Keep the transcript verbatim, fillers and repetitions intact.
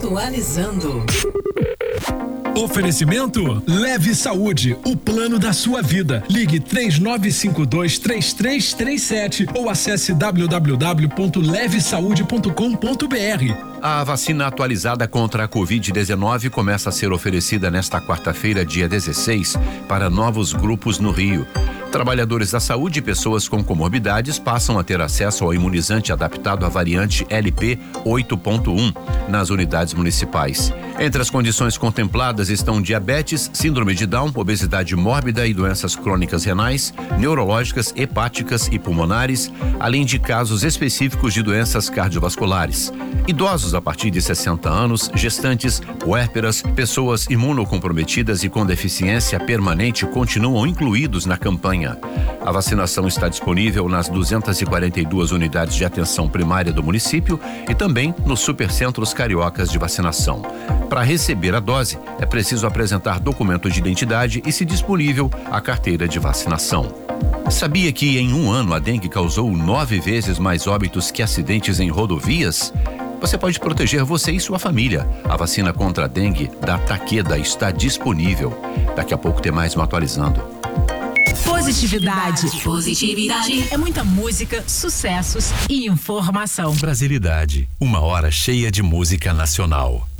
Atualizando. Oferecimento Leve Saúde, o plano da sua vida. Ligue três nove cinco dois, três três três sete ou acesse w w w ponto leve saúde ponto com ponto b r. A vacina atualizada contra a covid dezenove começa a ser oferecida nesta quarta-feira, dia dezesseis, para novos grupos no Rio. Trabalhadores da saúde e pessoas com comorbidades passam a ter acesso ao imunizante adaptado à variante L P oito ponto um nas unidades municipais. Entre as condições contempladas estão diabetes, síndrome de Down, obesidade mórbida e doenças crônicas renais, neurológicas, hepáticas e pulmonares, além de casos específicos de doenças cardiovasculares. Idosos a partir de sessenta anos, gestantes, puérperas, pessoas imunocomprometidas e com deficiência permanente continuam incluídos na campanha. A vacinação está disponível nas duzentas e quarenta e duas unidades de atenção primária do município e também nos supercentros cariocas de vacinação. Para receber a dose, é preciso apresentar documento de identidade e, se disponível, a carteira de vacinação. Sabia que em um ano a dengue causou nove vezes mais óbitos que acidentes em rodovias? Você pode proteger você e sua família. A vacina contra a dengue da Takeda está disponível. Daqui a pouco tem mais um Atualizando. Positividade. Positividade. É muita música, sucessos e informação. Brasilidade. Uma hora cheia de música nacional.